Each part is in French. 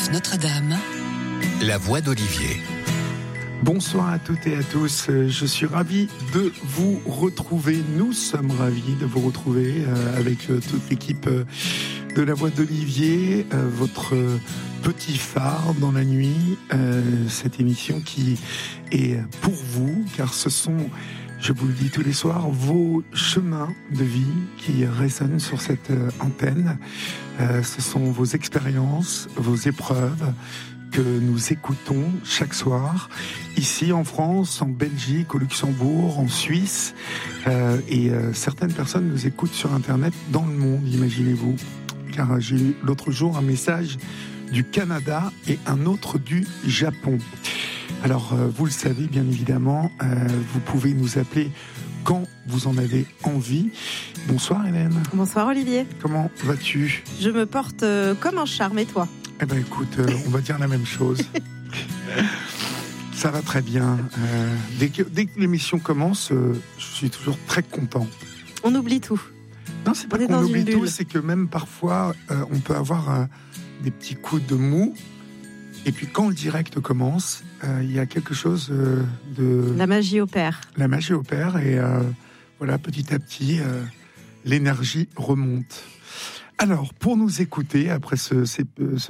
RCF Notre-Dame, la voix d'Olivier. Bonsoir à toutes et à tous, je suis ravi de vous retrouver, nous sommes ravis de vous retrouver avec toute l'équipe de la voix d'Olivier, votre petit phare dans la nuit, cette émission qui est pour vous, car ce sont, je vous le dis tous les soirs, vos chemins de vie qui résonnent sur cette antenne, ce sont vos expériences, vos épreuves, que nous écoutons chaque soir, ici en France, en Belgique, au Luxembourg, en Suisse, et certaines personnes nous écoutent sur Internet dans le monde, imaginez-vous. Car j'ai eu l'autre jour un message du Canada et un autre du Japon. Alors, vous le savez bien évidemment, vous pouvez nous appeler quand vous en avez envie. Bonsoir Hélène. Bonsoir Olivier. Comment vas-tu ? Je me porte comme un charme, et toi ? Eh bien écoute, on va dire la même chose. Ça va très bien. Dès que l'émission commence, je suis toujours très content. On oublie tout. Non, c'est pas qu'on oublie tout, c'est que même parfois, on peut avoir des petits coups de mou. Et puis quand le direct commence, il y a quelque chose de... La magie opère. La magie opère et voilà, petit à petit, l'énergie remonte. Alors, pour nous écouter, après cette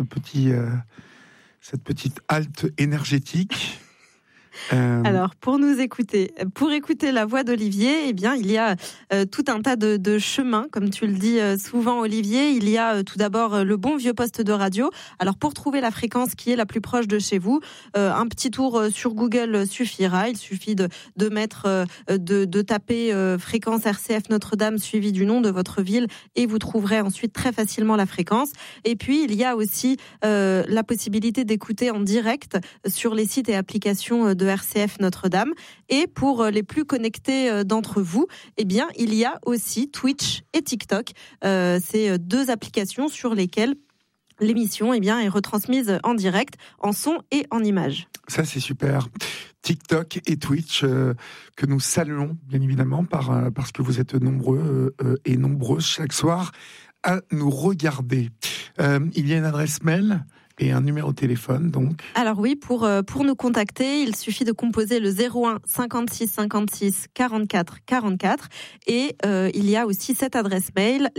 petite halte énergétique... Alors, pour nous écouter, pour écouter la voix d'Olivier, eh bien, il y a tout un tas de chemins, comme tu le dis souvent, Olivier. Il y a tout d'abord le bon vieux poste de radio. Alors, pour trouver la fréquence qui est la plus proche de chez vous, un petit tour sur Google suffira. Il suffit de mettre, de taper fréquence RCF Notre-Dame suivi du nom de votre ville et vous trouverez ensuite très facilement la fréquence. Et puis, il y a aussi la possibilité d'écouter en direct sur les sites et applications de RCF Notre-Dame. Et pour les plus connectés d'entre vous, eh bien, il y a aussi Twitch et TikTok. C'est deux applications sur lesquelles l'émission eh bien, est retransmise en direct, en son et en image. Ça, c'est super. TikTok et Twitch, que nous saluons, bien évidemment, parce que vous êtes nombreux et nombreuses chaque soir à nous regarder. Il y a une adresse mail et un numéro de téléphone, donc. Alors oui, pour nous contacter, il suffit de composer le 01 56 56 44 44 et il y a aussi cette adresse mail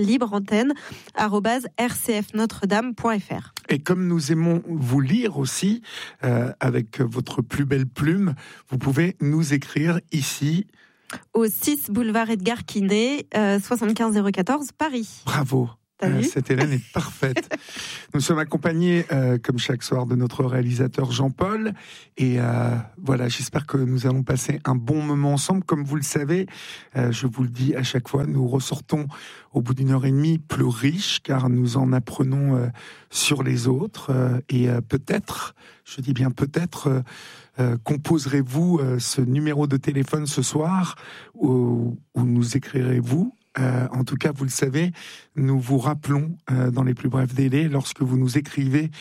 libreantenne@rcfnotredame.fr. Et comme nous aimons vous lire aussi, avec votre plus belle plume, vous pouvez nous écrire ici. Au 6 boulevard Edgar Quinet, 75 014, Paris. Bravo. Cette Hélène est parfaite. Nous sommes accompagnés, comme chaque soir, de notre réalisateur Jean-Paul. Et voilà, j'espère que nous allons passer un bon moment ensemble. Comme vous le savez, je vous le dis à chaque fois, nous ressortons au bout d'une heure et demie plus riches, car nous en apprenons sur les autres. Et peut-être, je dis bien peut-être, composerez-vous ce numéro de téléphone ce soir, où nous écrirez-vous. En tout cas, vous le savez, nous vous rappelons dans les plus brefs délais, lorsque vous nous écrivez,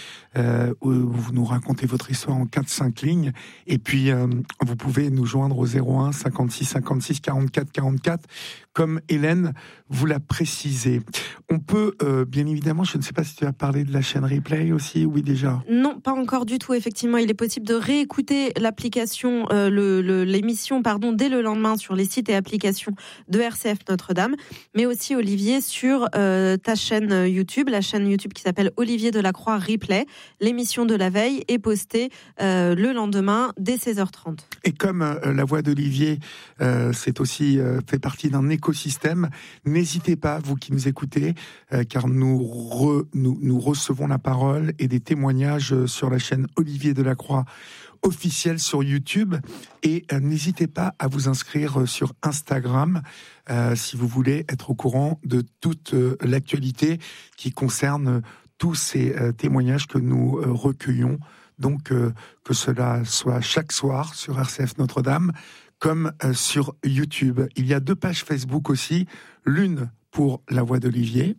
vous nous racontez votre histoire en 4-5 lignes, et puis vous pouvez nous joindre au 01 56 56 44 44, comme Hélène vous l'a précisé. On peut, bien évidemment, je ne sais pas si tu as parlé de la chaîne replay aussi, oui déjà. Non, pas encore du tout, effectivement. Il est possible de réécouter l'application, l'émission, dès le lendemain sur les sites et applications de RCF Notre-Dame. Mais aussi, Olivier, sur ta chaîne YouTube, la chaîne YouTube qui s'appelle Olivier Delacroix Replay. L'émission de la veille est postée le lendemain dès 16h30. Et comme la voix d'Olivier, c'est aussi fait partie d'un écosystème, n'hésitez pas, vous qui nous écoutez, car nous recevons la parole et des témoignages sur la chaîne Olivier Delacroix officielle sur YouTube, et n'hésitez pas à vous inscrire sur Instagram si vous voulez être au courant de toute l'actualité qui concerne tous ces témoignages que nous recueillons, donc que cela soit chaque soir sur RCF Notre-Dame comme sur YouTube. Il y a 2 pages Facebook aussi, l'une pour la voix d'Olivier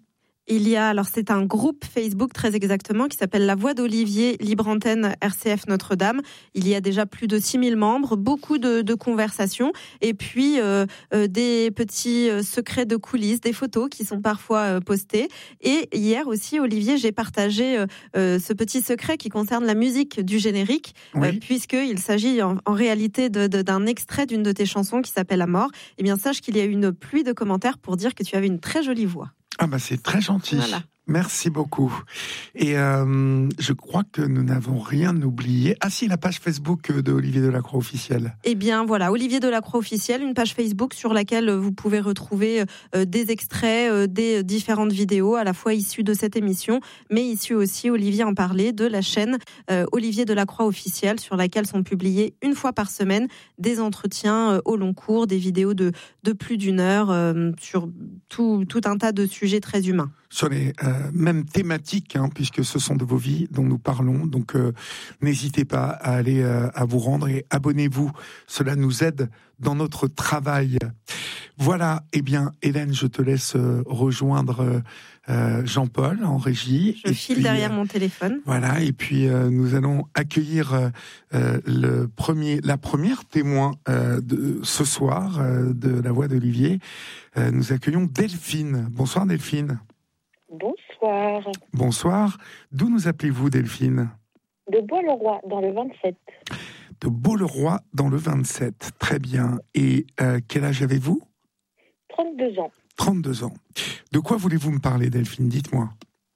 Il y a, alors c'est un groupe Facebook très exactement qui s'appelle La Voix d'Olivier, Libre Antenne RCF Notre-Dame. Il y a déjà plus de 6000 membres, beaucoup de conversations et puis des petits secrets de coulisses, des photos qui sont parfois postées. Et hier aussi, Olivier, j'ai partagé ce petit secret qui concerne la musique du générique, puisqu'il s'agit en réalité d'un extrait d'une de tes chansons qui s'appelle Amor. Eh bien, sache qu'il y a eu une pluie de commentaires pour dire que tu avais une très jolie voix. Ah bah c'est très gentil. Voilà. Merci beaucoup. Et je crois que nous n'avons rien oublié. Ah si, la page Facebook de Olivier Delacroix officiel. Eh bien voilà, Olivier Delacroix officiel, une page Facebook sur laquelle vous pouvez retrouver des extraits, des différentes vidéos, à la fois issues de cette émission, mais issues aussi, Olivier en parlait, de la chaîne Olivier Delacroix officiel, sur laquelle sont publiés une fois par semaine des entretiens au long cours, des vidéos de plus d'une heure sur tout un tas de sujets très humains. Sur les mêmes thématiques, puisque ce sont de vos vies dont nous parlons. Donc, n'hésitez pas à aller à vous rendre et abonnez-vous. Cela nous aide dans notre travail. Voilà, eh bien, Hélène, je te laisse rejoindre Jean-Paul en régie. Je file derrière mon téléphone. Voilà, et puis nous allons accueillir la première témoin de ce soir de La Voix d'Olivier. Nous accueillons Delphine. Bonsoir Delphine. Bonsoir. Bonsoir. D'où nous appelez-vous, Delphine ? De Bois-le-Roi, dans le 27. De Bois-le-Roi, dans le 27. Très bien. Et quel âge avez-vous ? 32 ans. 32 ans. De quoi voulez-vous me parler, Delphine ? Dites-moi.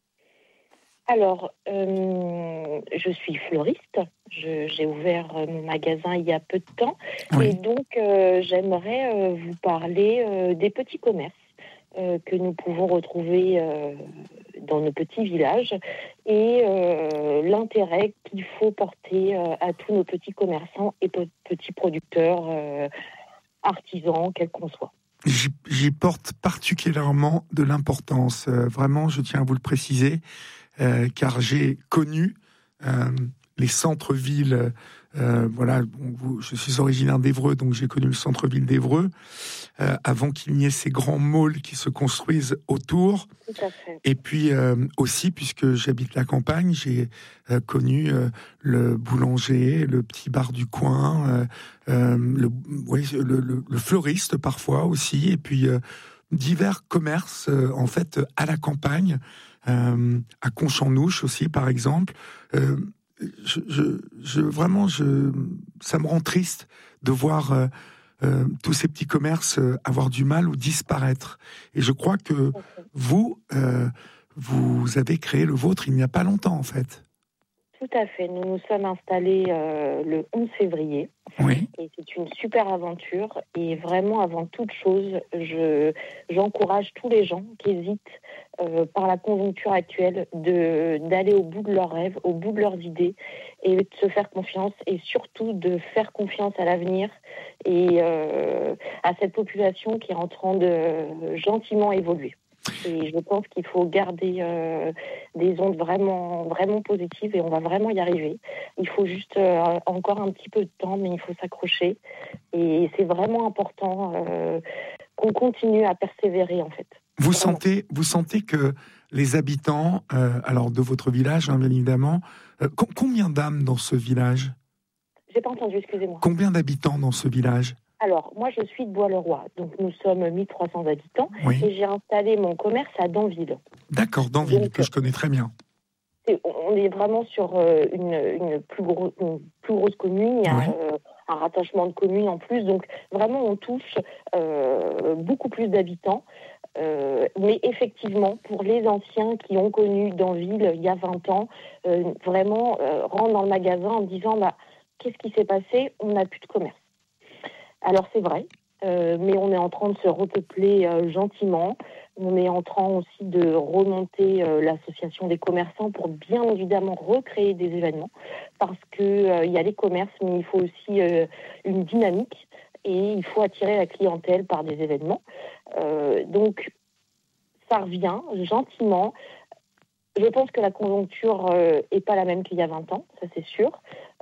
Alors, je suis fleuriste. J'ai ouvert mon magasin il y a peu de temps. Oui. Et donc, j'aimerais vous parler des petits commerces que nous pouvons retrouver dans nos petits villages et l'intérêt qu'il faut porter à tous nos petits commerçants et petits producteurs, artisans, quels qu'on soit. J'y porte particulièrement de l'importance. Vraiment, je tiens à vous le préciser, car j'ai connu les centres-villes. Voilà, je suis originaire d'Évreux, donc j'ai connu le centre-ville d'Évreux avant qu'il n'y ait ces grands malls qui se construisent autour. Tout à fait. Et puis aussi, puisque j'habite la campagne, j'ai connu le boulanger, le petit bar du coin, le fleuriste parfois aussi, et puis divers commerces en fait à la campagne, à Conchamnouche aussi par exemple. Vraiment, ça me rend triste de voir tous ces petits commerces avoir du mal ou disparaître. Et je crois que vous avez créé le vôtre il n'y a pas longtemps, en fait. Tout à fait. Nous nous sommes installés le 11 février. Oui. Et c'est une super aventure. Et vraiment, avant toute chose, j'encourage tous les gens qui hésitent par la conjoncture actuelle d'aller au bout de leurs rêves, au bout de leurs idées et de se faire confiance et surtout de faire confiance à l'avenir et à cette population qui est en train de gentiment évoluer. Et je pense qu'il faut garder des ondes vraiment, vraiment positives et on va vraiment y arriver. Il faut juste encore un petit peu de temps, mais il faut s'accrocher. Et c'est vraiment important qu'on continue à persévérer, en fait. Vous sentez que les habitants, alors de votre village, bien évidemment, combien d'âmes dans ce village ? J'ai pas entendu, excusez-moi. Combien d'habitants dans ce village ? Alors, moi, je suis de Bois-le-Roi, donc nous sommes 1300 habitants, oui. Et j'ai installé mon commerce à Danville. D'accord, Danville, donc, que je connais très bien. On est vraiment sur une plus grosse commune, il y a un rattachement de communes en plus, donc vraiment on touche beaucoup plus d'habitants. Mais effectivement, pour les anciens qui ont connu Danville il y a 20 ans, vraiment rentrent dans le magasin en disant qu'est-ce qui s'est passé ? On n'a plus de commerce. Alors c'est vrai, mais on est en train de se repeupler gentiment. On est en train aussi de remonter l'association des commerçants pour bien évidemment recréer des événements parce que y a les commerces, mais il faut aussi une dynamique et il faut attirer la clientèle par des événements. Donc ça revient gentiment. Je pense que la conjoncture est pas la même qu'il y a 20 ans, ça c'est sûr.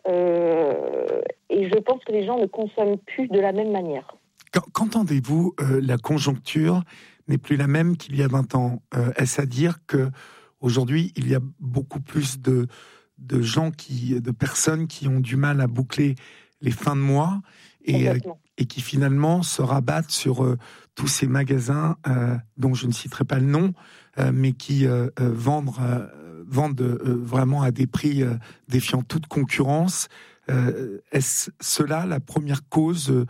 Et je pense que les gens ne consomment plus de la même manière. Qu'entendez-vous la conjoncture, n'est plus la même qu'il y a 20 ans. Est-ce à dire qu'aujourd'hui, il y a beaucoup plus de personnes qui ont du mal à boucler les fins de mois et qui finalement se rabattent sur tous ces magasins dont je ne citerai pas le nom, mais qui vendent vraiment à des prix défiant toute concurrence. Est-ce cela la première cause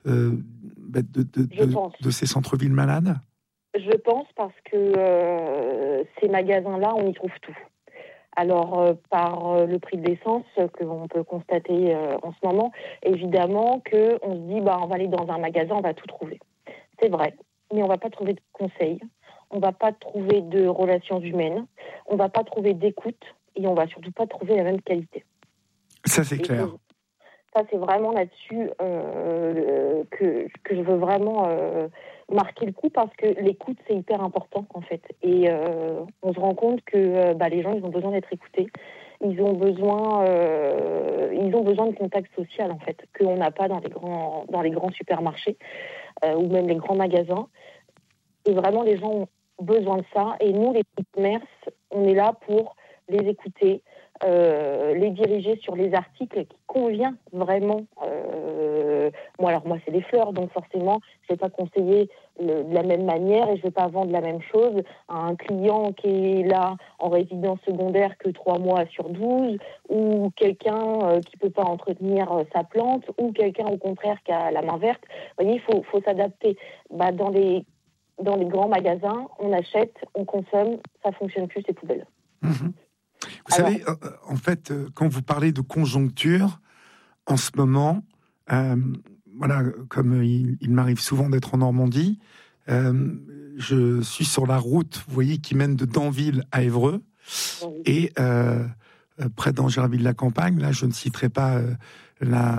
de ces centres-villes malades ? Je pense parce que ces magasins-là, on y trouve tout. Alors, par le prix de l'essence que l'on peut constater en ce moment, évidemment qu'on se dit, on va aller dans un magasin, on va tout trouver. C'est vrai, mais on ne va pas trouver de conseils, on ne va pas trouver de relations humaines, on ne va pas trouver d'écoute et on ne va surtout pas trouver la même qualité. Ça, c'est clair. Ça, c'est vraiment là-dessus que je veux vraiment marquer le coup parce que l'écoute, c'est hyper important, en fait. Et on se rend compte que les gens, ils ont besoin d'être écoutés. Ils ont besoin de contact social, en fait, qu'on n'a pas dans les grands supermarchés ou même les grands magasins. Et vraiment, les gens ont besoin de ça. Et nous, les petits commerces, on est là pour les écouter, les diriger sur les articles qui conviennent vraiment. Moi, c'est des fleurs, donc forcément, je ne vais pas conseiller de la même manière et je ne vais pas vendre la même chose à un client qui est là en résidence secondaire que 3 mois sur 12, ou quelqu'un qui ne peut pas entretenir sa plante, ou quelqu'un, au contraire, qui a la main verte. Vous voyez, il faut s'adapter. Dans les grands magasins, on achète, on consomme, ça ne fonctionne plus, c'est poubelle. Mmh. Vous savez, en fait, quand vous parlez de conjoncture, en ce moment, comme il m'arrive souvent d'être en Normandie, je suis sur la route, vous voyez, qui mène de Danville à Évreux, et près d'Angéraville-la-Campagne, là, je ne citerai pas la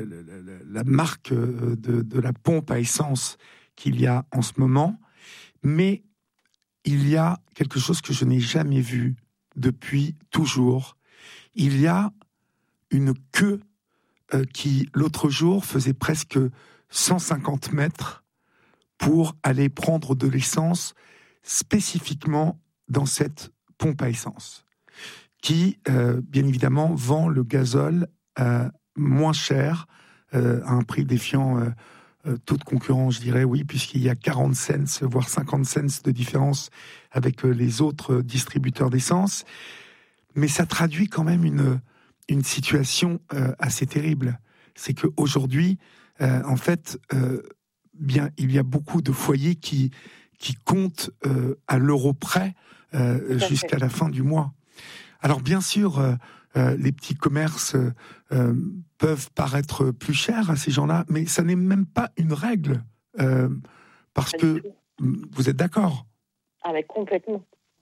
marque de la pompe à essence qu'il y a en ce moment, mais il y a quelque chose que je n'ai jamais vu depuis toujours. Il y a une queue qui, l'autre jour, faisait presque 150 mètres pour aller prendre de l'essence spécifiquement dans cette pompe à essence, qui, bien évidemment, vend le gazole moins cher, à un prix défiant toute concurrence, je dirais, oui, puisqu'il y a 40 cents, voire 50 cents de différence avec les autres distributeurs d'essence. Mais ça traduit quand même une situation assez terrible. C'est qu'aujourd'hui, en fait, il y a beaucoup de foyers qui comptent à l'euro près jusqu'à la fin du mois. Alors bien sûr, les petits commerces peuvent paraître plus chers à ces gens-là, mais ça n'est même pas une règle, parce que vous êtes d'accord ? Complètement.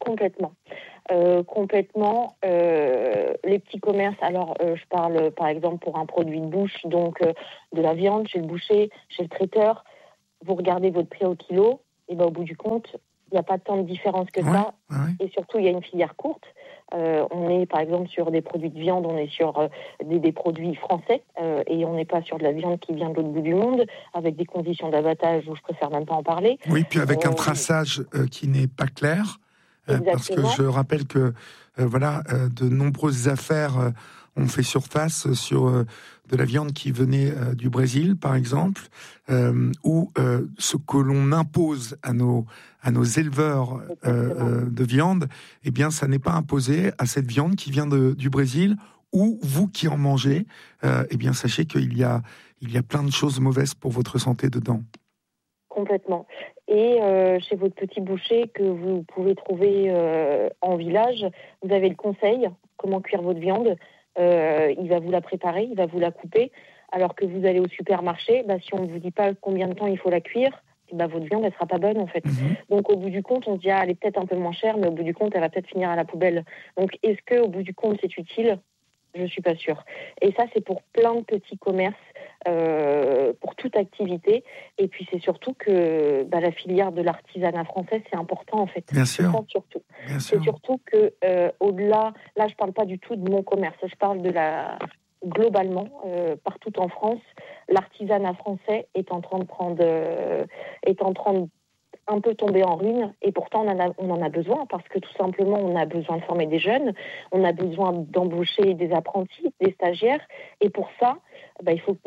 Les petits commerces, alors je parle par exemple pour un produit de bouche, donc de la viande chez le boucher, chez le traiteur, vous regardez votre prix au kilo, et au bout du compte, il n'y a pas tant de différence que ça, et surtout il y a une filière courte. On est par exemple sur des produits de viande, on est sur des produits français, et on n'est pas sur de la viande qui vient de l'autre bout du monde, avec des conditions d'abattage où je préfère même pas en parler. Oui, puis avec un traçage qui n'est pas clair. Parce que je rappelle que de nombreuses affaires ont fait surface sur de la viande qui venait du Brésil, par exemple, où ce que l'on impose à nos éleveurs de viande, eh bien, ça n'est pas imposé à cette viande qui vient du Brésil, ou vous qui en mangez, eh bien, sachez qu'il y a plein de choses mauvaises pour votre santé dedans. Complètement. Et chez votre petit boucher que vous pouvez trouver en village, vous avez le conseil, comment cuire votre viande. Il va vous la préparer, il va vous la couper. Alors que vous allez au supermarché, si on ne vous dit pas combien de temps il faut la cuire, votre viande, elle sera pas bonne, en fait. Donc, au bout du compte, on se dit, elle est peut-être un peu moins chère, mais au bout du compte, elle va peut-être finir à la poubelle. Donc, est-ce que, au bout du compte, c'est utile ? Je suis pas sûre. Et ça, c'est pour plein de petits commerces, pour toute activité. Et puis, c'est surtout que la filière de l'artisanat français, c'est important, en fait. Bien sûr. C'est ça, surtout. Bien sûr. C'est surtout que, au-delà, là, je parle pas du tout de mon commerce. Je parle globalement, partout en France, l'artisanat français est en train de un peu tombé en ruine, et pourtant on en a besoin, parce que tout simplement on a besoin de former des jeunes, on a besoin d'embaucher des apprentis, des stagiaires, et pour ça, il faut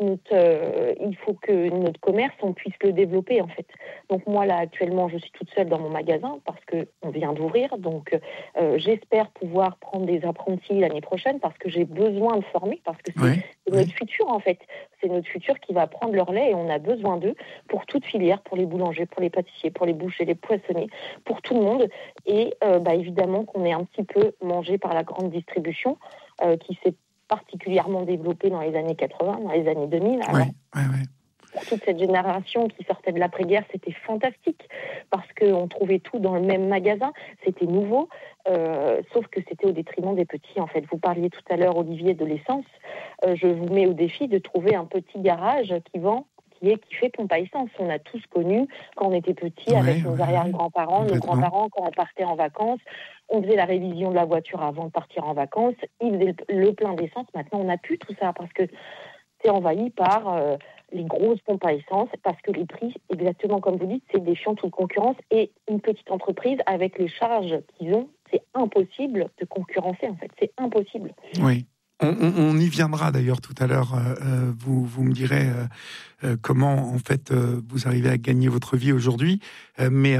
que notre commerce, on puisse le développer en fait. Donc moi là actuellement je suis toute seule dans mon magasin parce qu'on vient d'ouvrir, donc j'espère pouvoir prendre des apprentis l'année prochaine parce que j'ai besoin de former, parce que c'est notre futur en fait. C'est notre futur qui va prendre leur lait et on a besoin d'eux pour toute filière, pour les boulangers, pour les pâtissiers, pour les bouchers, les poissonniers, pour tout le monde. Et évidemment qu'on est un petit peu mangé par la grande distribution qui s'est particulièrement développée dans les années 80, dans les années 2000. Alors, pour toute cette génération qui sortait de l'après-guerre, c'était fantastique parce qu'on trouvait tout dans le même magasin, c'était nouveau, sauf que c'était au détriment des petits en fait. Vous parliez tout à l'heure, Olivier, de l'essence. Je vous mets au défi de trouver un petit garage qui fait pompe à essence. On a tous connu quand on était petits avec nos arrière-grands-parents, nos grands-parents quand on partait en vacances. On faisait la révision de la voiture avant de partir en vacances. Ils faisaient le plein d'essence. Maintenant, on n'a plus tout ça parce que c'est envahi par les grosses pompes à essence, parce que les prix, exactement comme vous dites, c'est défiant toute concurrence. Et une petite entreprise, avec les charges qu'ils ont, c'est impossible de concurrencer, en fait. C'est impossible. Oui. On y viendra d'ailleurs tout à l'heure. Vous me direz comment, en fait, vous arrivez à gagner votre vie aujourd'hui. Mais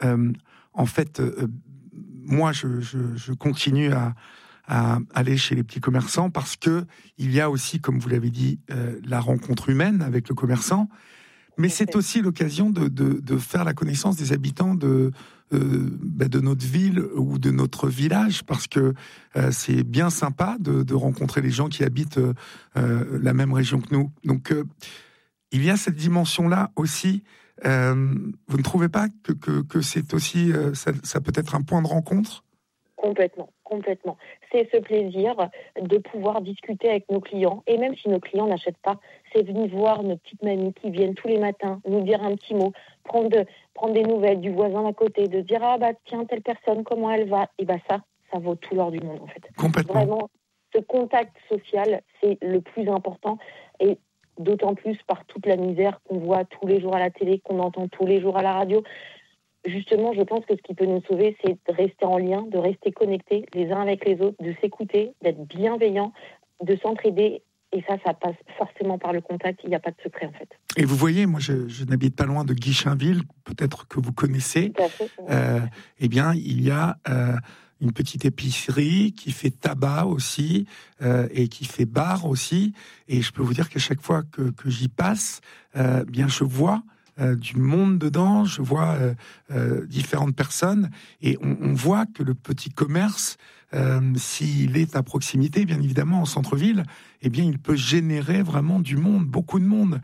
en fait, moi, je continue à aller chez les petits commerçants parce que il y a aussi, comme vous l'avez dit, la rencontre humaine avec le commerçant, mais c'est aussi l'occasion de faire la connaissance des habitants de notre ville ou de notre village, parce que c'est bien sympa de rencontrer les gens qui habitent la même région que nous. Donc il y a cette dimension-là aussi. Vous ne trouvez pas que c'est aussi ça peut être un point de rencontre ? Complètement. C'est ce plaisir de pouvoir discuter avec nos clients. Et même si nos clients n'achètent pas, c'est venir voir nos petites mamies qui viennent tous les matins nous dire un petit mot, prendre des nouvelles du voisin à côté, de dire tiens, telle personne, comment elle va. Et ça vaut tout l'or du monde en fait. Complètement. Vraiment, ce contact social, c'est le plus important. Et d'autant plus par toute la misère qu'on voit tous les jours à la télé, qu'on entend tous les jours à la radio. Justement, je pense que ce qui peut nous sauver, c'est de rester en lien, de rester connectés les uns avec les autres, de s'écouter, d'être bienveillants, de s'entraider. Et ça passe forcément par le contact. Il n'y a pas de secret, en fait. Et vous voyez, moi, je n'habite pas loin de Guichainville, peut-être que vous connaissez. Tout à fait. Eh bien, il y a une petite épicerie qui fait tabac aussi et qui fait bar aussi. Et je peux vous dire qu'à chaque fois que j'y passe, bien, je vois du monde dedans, je vois différentes personnes, et on voit que le petit commerce, s'il est à proximité, bien évidemment, en centre-ville, eh bien, il peut générer vraiment du monde, beaucoup de monde.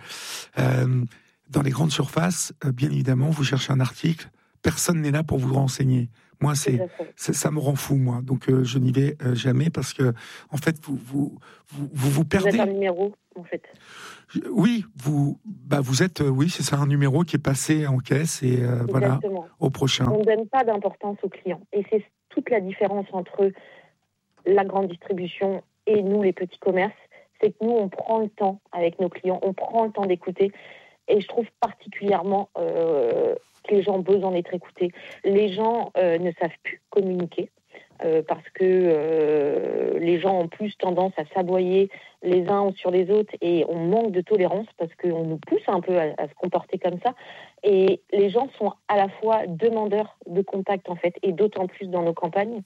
Dans les grandes surfaces, bien évidemment, vous cherchez un article, personne n'est là pour vous renseigner. Moi, ça me rend fou, moi. Donc, je n'y vais jamais parce que, en fait, vous perdez. Vous êtes un numéro, en fait. Oui, vous êtes, oui, c'est ça, un numéro qui est passé en caisse et voilà, au prochain. On ne donne pas d'importance aux clients. Et c'est toute la différence entre la grande distribution et nous, les petits commerces. C'est que nous, on prend le temps avec nos clients, on prend le temps d'écouter. Et je trouve particulièrement que les gens ont besoin d'être écoutés. Les gens ne savent plus communiquer. Parce que les gens ont plus tendance à s'aboyer les uns sur les autres et on manque de tolérance parce qu'on nous pousse un peu à se comporter comme ça. Et les gens sont à la fois demandeurs de contact, en fait, et d'autant plus dans nos campagnes.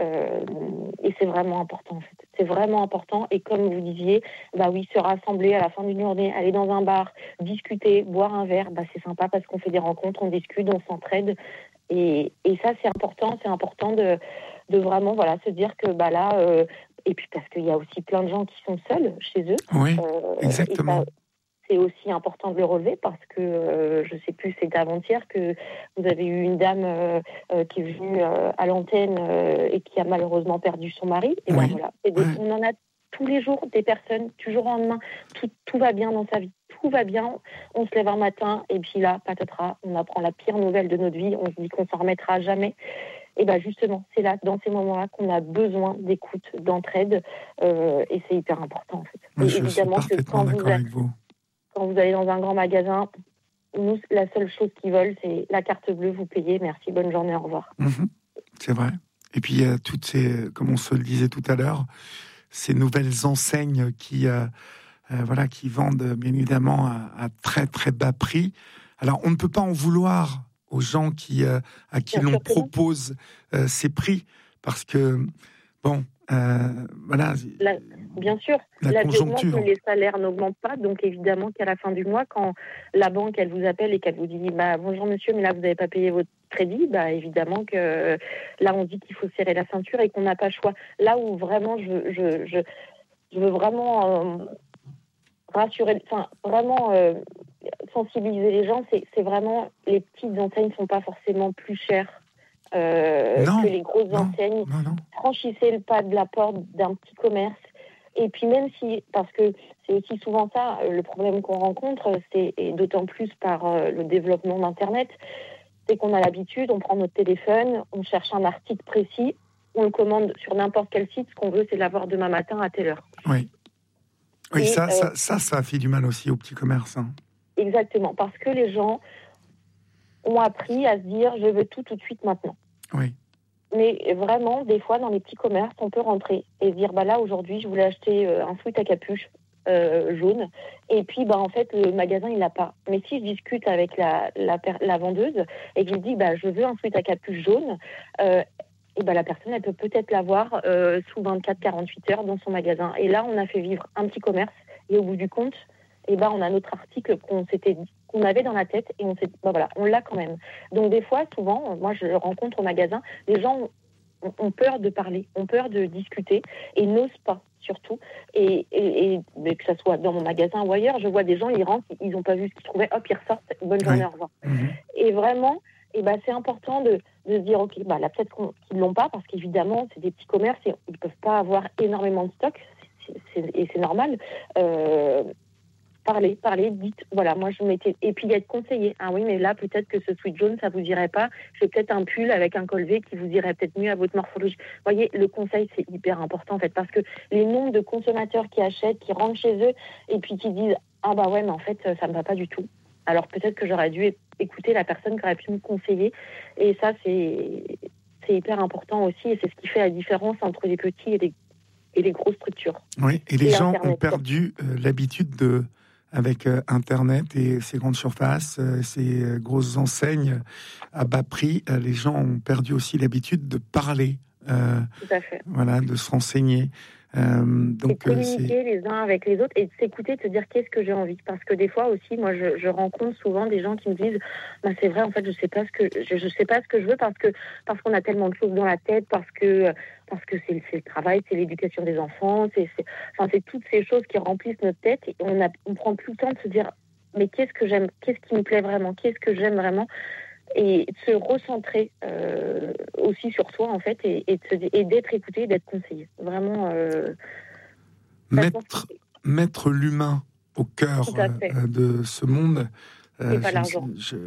Et c'est vraiment important, en fait. C'est vraiment important. Et comme vous disiez, se rassembler à la fin d'une journée, aller dans un bar, discuter, boire un verre, c'est sympa parce qu'on fait des rencontres, on discute, on s'entraide. Et ça, c'est important. C'est important de vraiment se dire que et puis parce qu'il y a aussi plein de gens qui sont seuls chez eux. Oui, exactement. C'est aussi important de le relever parce que je ne sais plus, c'est avant-hier que vous avez eu une dame qui est venue à l'antenne et qui a malheureusement perdu son mari. Et on en a tous les jours des personnes, du jour au lendemain, tout va bien dans sa vie. Tout va bien, on se lève un matin et puis là, patatras, on apprend la pire nouvelle de notre vie, on se dit qu'on s'en remettra jamais. Et justement, c'est là, dans ces moments-là, qu'on a besoin d'écoute, d'entraide, et c'est hyper important en fait. Moi, je suis parfaitement d'accord avec vous. Quand vous allez dans un grand magasin, nous, la seule chose qu'ils veulent, c'est la carte bleue, vous payez, merci, bonne journée, au revoir. C'est vrai. Et puis, il y a toutes ces, comme on se le disait tout à l'heure, ces nouvelles enseignes qui vendent bien évidemment à très très bas prix. Alors, on ne peut pas en vouloir aux gens à qui l'on propose ces prix, parce que, bon, voilà. Bien sûr, la conjoncture, les salaires n'augmentent pas, donc évidemment qu'à la fin du mois, quand la banque, elle vous appelle et qu'elle vous dit bonjour monsieur, mais là vous n'avez pas payé votre crédit, évidemment que là on dit qu'il faut serrer la ceinture et qu'on n'a pas le choix. Là où vraiment je veux vraiment rassurer, sensibiliser les gens, c'est vraiment les petites enseignes ne sont pas forcément plus chères que les grosses enseignes. Non. Franchissez le pas de la porte d'un petit commerce. Et puis même si, parce que c'est aussi souvent ça, le problème qu'on rencontre, et d'autant plus par le développement d'Internet, c'est qu'on a l'habitude, on prend notre téléphone, on cherche un article précis, on le commande sur n'importe quel site, ce qu'on veut, c'est l'avoir demain matin à telle heure. Oui, et ça a fait du mal aussi aux petits commerces. Exactement, parce que les gens ont appris à se dire, je veux tout de suite maintenant. Oui. Mais vraiment, des fois, dans les petits commerces, on peut rentrer et se dire, là, aujourd'hui, je voulais acheter un sweat à capuche jaune. Et puis, en fait, le magasin, il l'a pas. Mais si je discute avec la vendeuse et que je dis, je veux un sweat à capuche jaune, la personne, elle peut peut-être l'avoir sous 24-48 heures dans son magasin. Et là, on a fait vivre un petit commerce. Et au bout du compte, on a notre article qu'on avait dans la tête et on s'est dit, on l'a quand même. Donc des fois, souvent, moi je rencontre au magasin, les gens ont peur de parler, ont peur de discuter et n'osent pas surtout. Et que ça soit dans mon magasin ou ailleurs, je vois des gens, ils rentrent, ils n'ont pas vu ce qu'ils trouvaient, hop, ils ressortent, bonne journée, au revoir. Et vraiment, c'est important de se dire, ok, là peut-être qu'ils ne l'ont pas parce qu'évidemment, c'est des petits commerces et ils ne peuvent pas avoir énormément de stock, et c'est normal. Parlez, dites, moi je m'étais... Et puis être conseillé. Ah oui, mais là, peut-être que ce sweat jaune, ça vous irait pas. J'ai peut-être un pull avec un col V qui vous irait peut-être mieux à votre morphologie. Vous voyez, le conseil, c'est hyper important, en fait, parce que les nombres de consommateurs qui achètent, qui rentrent chez eux, et puis qui disent, mais en fait, ça me va pas du tout. Alors peut-être que j'aurais dû écouter la personne qui aurait pu me conseiller. Et ça, c'est hyper important aussi, et c'est ce qui fait la différence entre les petits et les grosses structures. Oui, et les gens ont perdu l'habitude avec Internet et ces grandes surfaces, ces grosses enseignes à bas prix, les gens ont perdu aussi l'habitude de parler, tout à fait. De se renseigner. Donc, et de communiquer les uns avec les autres et de s'écouter, de se dire qu'est-ce que j'ai envie. Parce que des fois aussi, moi, je rencontre souvent des gens qui me disent c'est vrai, en fait, je sais pas ce que je veux parce qu'on a tellement de choses dans la tête, parce que c'est le travail, c'est l'éducation des enfants, c'est toutes ces choses qui remplissent notre tête et on prend plus le temps de se dire mais qu'est-ce que j'aime, qu'est-ce qui me plaît vraiment, qu'est-ce que j'aime vraiment, et de se recentrer aussi sur soi en fait et d'être écouté, d'être conseillé. Vraiment mettre l'humain au cœur de ce monde. C'est pas l'argent.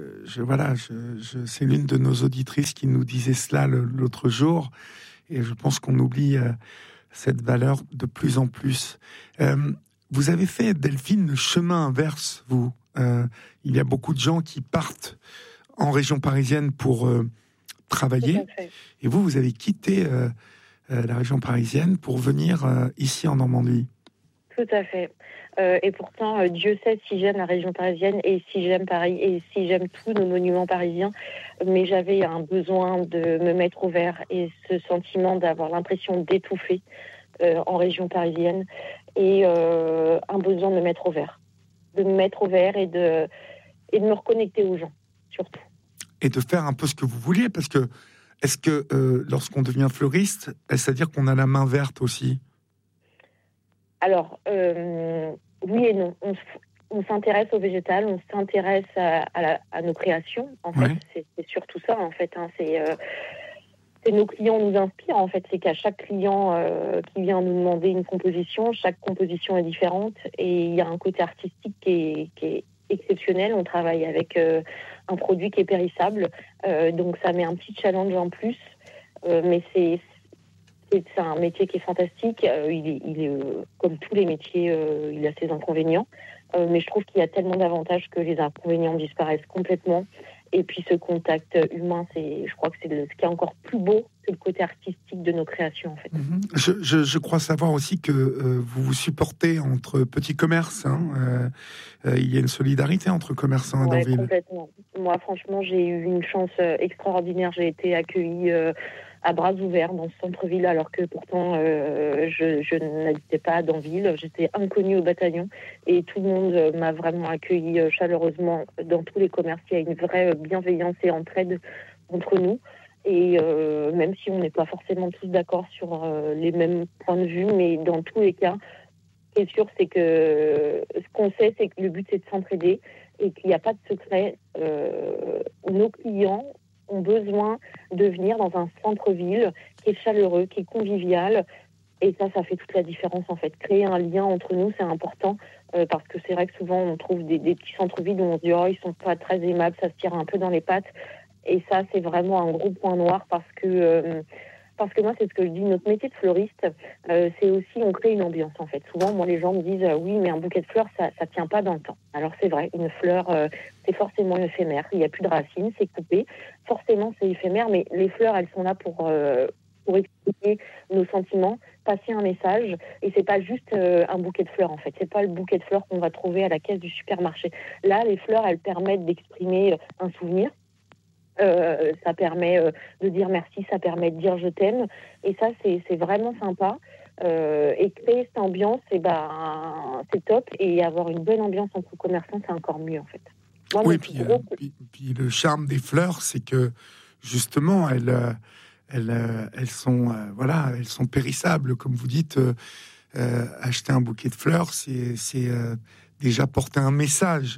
C'est l'une de nos auditrices qui nous disait cela l'autre jour, et je pense qu'on oublie cette valeur de plus en plus. Vous avez fait, Delphine, le chemin inverse, vous. Il y a beaucoup de gens qui partent en région parisienne pour travailler, et vous avez quitté la région parisienne pour venir ici en Normandie. Tout à fait. Et pourtant, Dieu sait si j'aime la région parisienne et si j'aime Paris et si j'aime tous nos monuments parisiens. Mais j'avais un besoin de me mettre au vert et ce sentiment d'avoir l'impression d'étouffer en région parisienne et un besoin de me mettre au vert. De me mettre au vert et de me reconnecter aux gens, surtout. Et de faire un peu ce que vous vouliez, parce que est-ce que lorsqu'on devient fleuriste, est-ce à dire qu'on a la main verte aussi ? Alors, oui et non. On s'intéresse au végétal, on s'intéresse à nos créations. En fait, c'est surtout ça. En fait, c'est nos clients nous inspirent. En fait, c'est qu'à chaque client qui vient nous demander une composition, chaque composition est différente et il y a un côté artistique qui est exceptionnel. On travaille avec un produit qui est périssable, donc ça met un petit challenge en plus. Mais c'est un métier qui est fantastique. Il est comme tous les métiers, il a ses inconvénients. mais je trouve qu'il y a tellement d'avantages que les inconvénients disparaissent complètement. Et puis ce contact humain, je crois que c'est ce qui est encore plus beau que le côté artistique de nos créations, en fait. Je crois savoir aussi que vous vous supportez entre petits commerces. Il y a une solidarité entre commerçants à Danville. Complètement. Moi, franchement, j'ai eu une chance extraordinaire. J'ai été accueillie à bras ouverts dans ce centre-ville, alors que pourtant, je n'habitais pas à Danville. J'étais inconnue au bataillon et tout le monde m'a vraiment accueillie chaleureusement dans tous les commerces. Il y a une vraie bienveillance et entraide entre nous. Et même si on n'est pas forcément tous d'accord sur les mêmes points de vue, mais dans tous les cas, ce qui est sûr, c'est que ce qu'on sait, c'est que le but, c'est de s'entraider et qu'il n'y a pas de secret. Nos clients ont besoin de venir dans un centre-ville qui est chaleureux, qui est convivial. Et ça fait toute la différence, en fait. Créer un lien entre nous, c'est important parce que c'est vrai que souvent, on trouve des petits centres-villes où on se dit « Oh, ils sont pas très aimables, ça se tire un peu dans les pattes ». Et ça, c'est vraiment un gros point noir parce que moi, c'est ce que je dis, notre métier de fleuriste, c'est aussi, on crée une ambiance, en fait. Souvent, moi, les gens me disent, oui, mais un bouquet de fleurs, ça tient pas dans le temps. Alors, c'est vrai, une fleur, c'est forcément éphémère. Il n'y a plus de racines, c'est coupé. Forcément, c'est éphémère, mais les fleurs, elles sont là pour exprimer nos sentiments, passer un message. Et c'est pas juste un bouquet de fleurs, en fait. C'est pas le bouquet de fleurs qu'on va trouver à la caisse du supermarché. Là, les fleurs, elles permettent d'exprimer un souvenir. Ça permet de dire merci, ça permet de dire je t'aime, et ça c'est vraiment sympa. Et créer cette ambiance, c'est top, et avoir une bonne ambiance entre commerçants, c'est encore mieux, en fait. Moi, oui, puis le charme des fleurs, c'est que justement elles sont périssables, comme vous dites. Acheter un bouquet de fleurs, c'est déjà porter un message.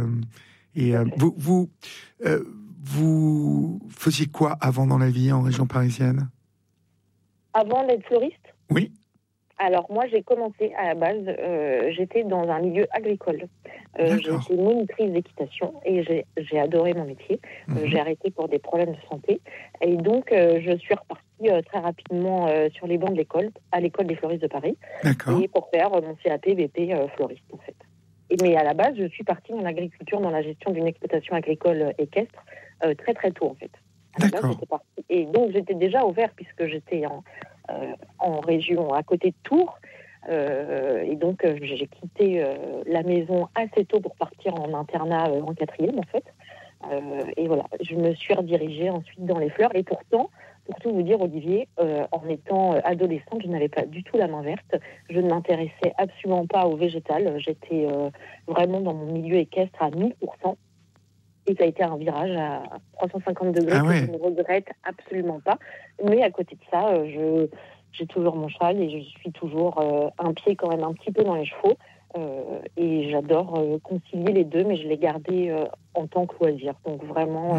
Vous faisiez quoi avant dans la vie en région parisienne ? Avant d'être fleuriste ? Oui. Alors moi, j'ai commencé à la base, j'étais dans un milieu agricole. J'ai été monitrice d'équitation et j'ai adoré mon métier. J'ai arrêté pour des problèmes de santé. Et donc, je suis repartie très rapidement sur les bancs de l'école, à l'école des fleuristes de Paris. D'accord. Et pour faire mon CAP BP fleuriste, en fait. Mais à la base, je suis partie dans l'agriculture, dans la gestion d'une exploitation agricole équestre, très très tôt, en fait. D'accord. Base, et donc, j'étais déjà au vert puisque j'étais en région à côté de Tours. Et donc, j'ai quitté la maison assez tôt pour partir en internat en 4e, en fait. Et voilà, je me suis redirigée ensuite dans les fleurs. Et pourtant, pour tout vous dire, Olivier, en étant adolescente, je n'avais pas du tout la main verte. Je ne m'intéressais absolument pas au végétal. J'étais vraiment dans mon milieu équestre à 1000%. Et ça a été un virage à 350 degrés que je ne regrette absolument pas. Mais à côté de ça, j'ai toujours mon cheval et je suis toujours un pied quand même un petit peu dans les chevaux. Et j'adore concilier les deux, mais je l'ai gardé en tant que loisir. Donc vraiment...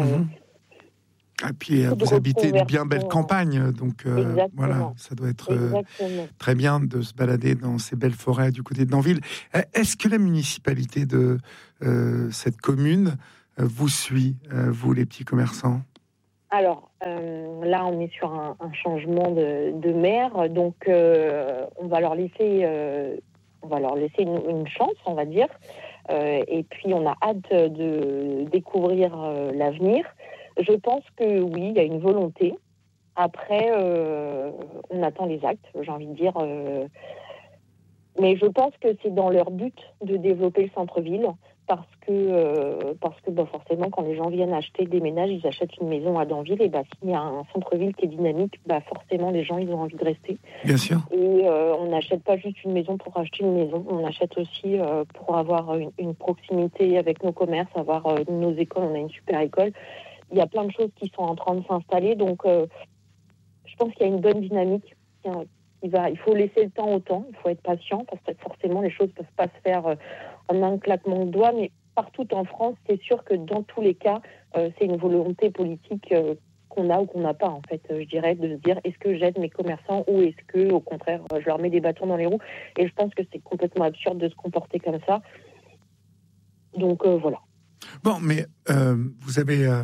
Et puis vous habitez une bien belle campagne, donc voilà, ça doit être très bien de se balader dans ces belles forêts du côté de Danville. Est-ce que la municipalité de cette commune vous suit, vous les petits commerçants ? Alors là, on est sur un changement de maire, donc on va leur laisser une chance, on va dire. Et puis on a hâte de découvrir l'avenir. Je pense que oui, il y a une volonté. Après, on attend les actes, j'ai envie de dire. Mais je pense que c'est dans leur but de développer le centre-ville parce que forcément, quand les gens viennent acheter des ménages, ils achètent une maison à Danville. Et s'il y a un centre-ville qui est dynamique, forcément, les gens, ils ont envie de rester. Bien sûr. Et on n'achète pas juste une maison pour acheter une maison. On achète aussi pour avoir une proximité avec nos commerces, avoir nos écoles. On a une super école. Il y a plein de choses qui sont en train de s'installer. Donc, je pense qu'il y a une bonne dynamique. Il faut laisser le temps au temps. Il faut être patient parce que forcément, les choses ne peuvent pas se faire en un claquement de doigts. Mais partout en France, c'est sûr que dans tous les cas, c'est une volonté politique qu'on a ou qu'on n'a pas, en fait. Je dirais de se dire, est-ce que j'aide mes commerçants ou est-ce que, au contraire, je leur mets des bâtons dans les roues ? Et je pense que c'est complètement absurde de se comporter comme ça. Donc, voilà. Bon, mais vous avez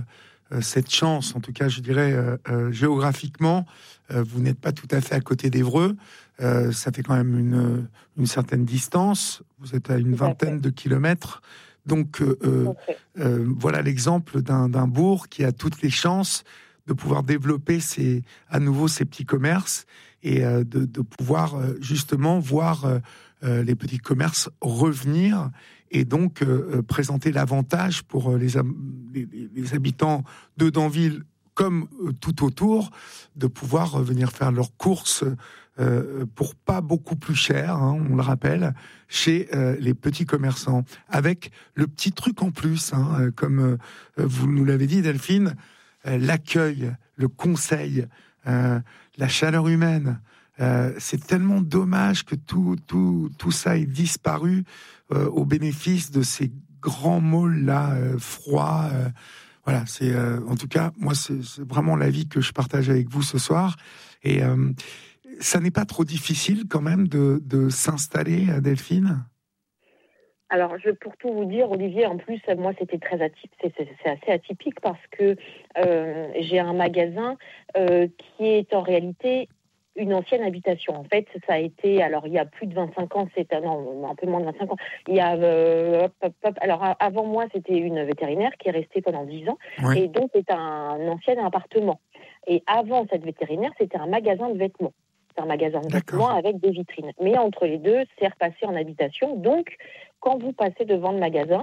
cette chance, en tout cas, je dirais, géographiquement, vous n'êtes pas tout à fait à côté d'Évreux. Ça fait quand même une certaine distance. Vous êtes à une vingtaine de kilomètres. Donc, voilà l'exemple d'un bourg qui a toutes les chances de pouvoir développer à nouveau ses petits commerces et de pouvoir justement voir les petits commerces revenir et donc présenter l'avantage pour les habitants de Danville comme tout autour, de pouvoir venir faire leurs courses pour pas beaucoup plus cher, on le rappelle, chez les petits commerçants, avec le petit truc en plus, comme vous nous l'avez dit Delphine, l'accueil, le conseil, la chaleur humaine. C'est tellement dommage que tout ça ait disparu au bénéfice de ces grands malls là froids. Voilà, c'est en tout cas moi c'est vraiment l'avis que je partage avec vous ce soir. Et ça n'est pas trop difficile quand même de s'installer, Delphine? Alors, pour tout vous dire, Olivier, en plus, moi, c'était très atypique. C'est assez atypique parce que j'ai un magasin qui est en réalité une ancienne habitation. En fait, ça a été, alors il y a plus de 25 ans, un peu moins de 25 ans. Il y a, alors avant moi, c'était une vétérinaire qui est restée pendant 10 ans, oui. Et donc c'est un ancien appartement. Et avant cette vétérinaire, c'était un magasin de vêtements. C'est un magasin de vêtements avec des vitrines. Mais entre les deux, c'est repassé en habitation. Donc, quand vous passez devant le magasin,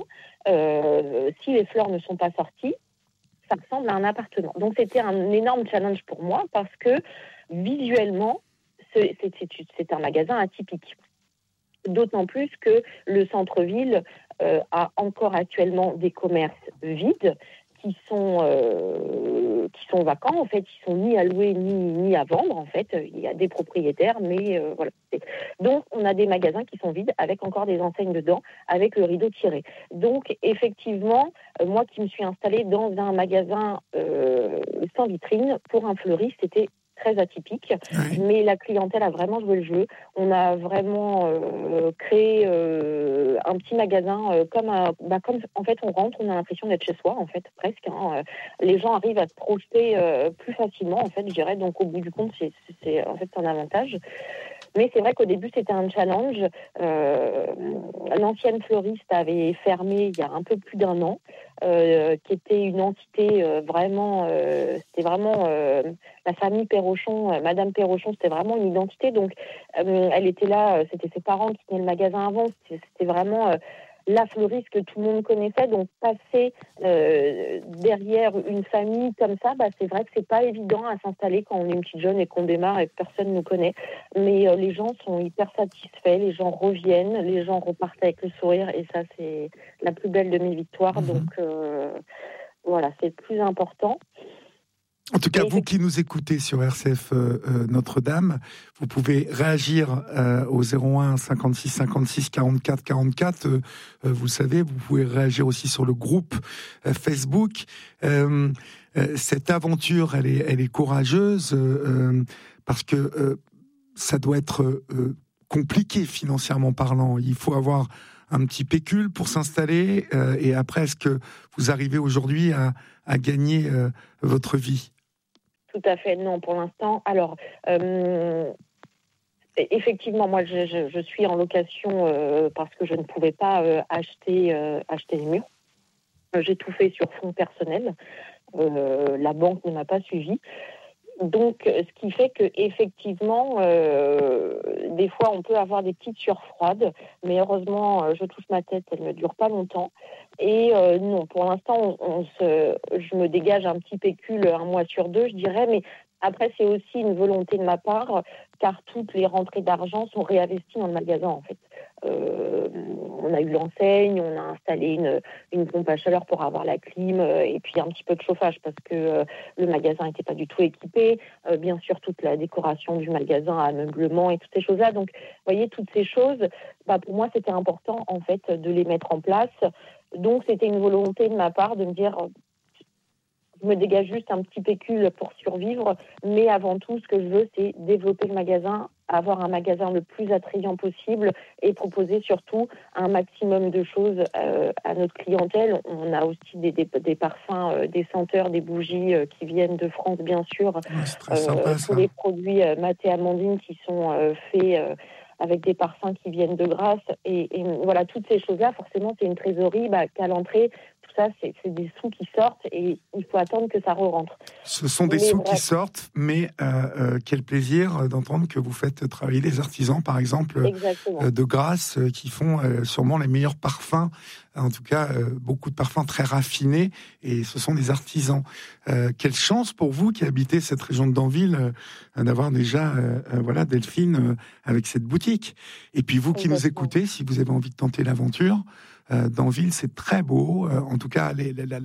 si les fleurs ne sont pas sorties, ça ressemble à un appartement. Donc, c'était un énorme challenge pour moi parce que visuellement, c'est un magasin atypique. D'autant plus que le centre-ville a encore actuellement des commerces vides qui sont vacants, en fait, ils sont ni à louer ni à vendre, en fait. Il y a des propriétaires, mais voilà. Donc, on a des magasins qui sont vides, avec encore des enseignes dedans, avec le rideau tiré. Donc, effectivement, moi qui me suis installée dans un magasin sans vitrine, pour un fleuriste, c'était très atypique, oui. Mais la clientèle a vraiment joué le jeu. On a vraiment créé un petit magasin comme en fait on rentre, on a l'impression d'être chez soi en fait presque. Les gens arrivent à se projeter plus facilement en fait, je dirais. Donc au bout du compte, c'est en fait un avantage. Mais c'est vrai qu'au début, c'était un challenge. L'ancienne fleuriste avait fermé il y a un peu plus d'1 an, qui était une entité vraiment... c'était vraiment la famille Perrochon, Madame Perrochon, c'était vraiment une identité. Donc, elle était là, c'était ses parents qui tenaient le magasin avant. C'était vraiment... la fleuriste que tout le monde connaissait, donc passer derrière une famille comme ça, c'est vrai que c'est pas évident à s'installer quand on est une petite jeune et qu'on démarre et que personne nous connaît. Mais les gens sont hyper satisfaits, les gens reviennent, les gens repartent avec le sourire et ça c'est la plus belle de mes victoires. Donc voilà, c'est le plus important. En tout cas, vous qui nous écoutez sur RCF Notre-Dame, vous pouvez réagir au 01 56 56 44 44. Vous savez, vous pouvez réagir aussi sur le groupe Facebook. Cette aventure, elle est courageuse parce que ça doit être compliqué financièrement parlant. Il faut avoir un petit pécule pour s'installer. Et après, est-ce que vous arrivez aujourd'hui à gagner votre vie? Tout à fait, non, pour l'instant. Alors, effectivement, moi, je suis en location parce que je ne pouvais pas acheter les murs. J'ai tout fait sur fonds personnels. La banque ne m'a pas suivi. Donc, ce qui fait que effectivement, des fois, on peut avoir des petites sueurs froides, mais heureusement, je touche ma tête, elle ne dure pas longtemps. Et non, pour l'instant, je me dégage un petit pécule 1 mois sur 2, je dirais, mais après, c'est aussi une volonté de ma part, car toutes les rentrées d'argent sont réinvesties dans le magasin, en fait. On a eu l'enseigne, on a installé une pompe à chaleur pour avoir la clim et puis un petit peu de chauffage parce que le magasin n'était pas du tout équipé. Bien sûr, toute la décoration du magasin, ameublement et toutes ces choses-là. Donc, vous voyez, toutes ces choses, pour moi, c'était important, en fait, de les mettre en place. Donc, c'était une volonté de ma part de me dire... Je me dégage juste un petit pécule pour survivre, mais avant tout, ce que je veux, c'est développer le magasin avoir un magasin le plus attrayant possible et proposer surtout un maximum de choses à notre clientèle. On a aussi des parfums, des senteurs, des bougies qui viennent de France, bien sûr. C'est très sympa, ça. Tous les produits Mat et Amandine qui sont faits avec des parfums qui viennent de Grasse. Et voilà, toutes ces choses-là, forcément, c'est une trésorerie qu'à l'entrée, tout ça, c'est des sous qui sortent et il faut attendre que ça re-rentre. Ce sont des sous qui sortent, mais quel plaisir d'entendre que vous faites travailler des artisans, par exemple, de Grasse, qui font sûrement les meilleurs parfums, en tout cas beaucoup de parfums très raffinés, et ce sont des artisans. Quelle chance pour vous qui habitez cette région de Danville d'avoir déjà Delphine avec cette boutique. Et puis vous qui nous écoutez, si vous avez envie de tenter l'aventure, Danville, c'est très beau. En tout cas,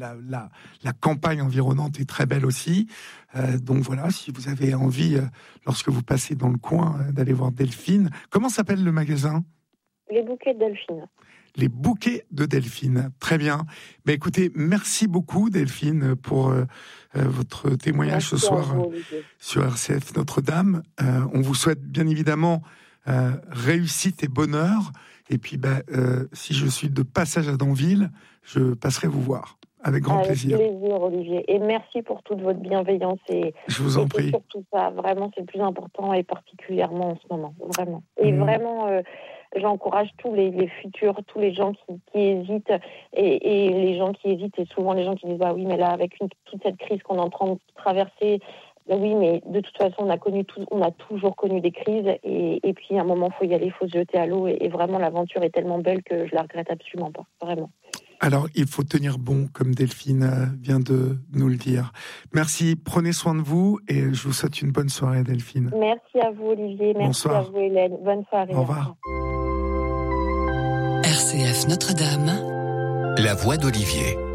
la campagne environnante est très belle aussi. Donc voilà, si vous avez envie, lorsque vous passez dans le coin, d'aller voir Delphine. Comment s'appelle le magasin ? Les bouquets de Delphine. Les bouquets de Delphine. Très bien. Mais écoutez, merci beaucoup Delphine pour votre témoignage ce soir sur RCF Notre-Dame. On vous souhaite bien évidemment réussite et bonheur. Et puis, si je suis de passage à Danville, je passerai vous voir. Avec grand plaisir. Avec plaisir, Olivier. Et merci pour toute votre bienveillance. Je vous en prie. Surtout ça, vraiment, c'est le plus important et particulièrement en ce moment. Vraiment. Et vraiment, j'encourage tous les futurs, tous les gens qui hésitent. Et les gens qui hésitent, et souvent les gens qui disent, oui, mais là, avec toute cette crise qu'on est en train de traverser, oui, mais de toute façon, on a toujours connu des crises. Et puis, à un moment, il faut y aller, il faut se jeter à l'eau. Et vraiment, l'aventure est tellement belle que je la regrette absolument pas. Vraiment. Alors, il faut tenir bon, comme Delphine vient de nous le dire. Merci, prenez soin de vous et je vous souhaite une bonne soirée, Delphine. Merci à vous, Olivier. Merci à vous, Hélène. Bonne soirée. Au revoir. RCF Notre-Dame, la voix d'Olivier.